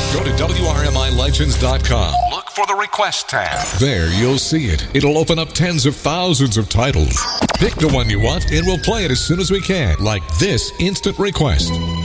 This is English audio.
Go to WRMILegends.com. Look for the Request tab. There, you'll see it. It'll open up tens of thousands of titles. Pick the one you want, and we'll play it as soon as we can, like this instant request.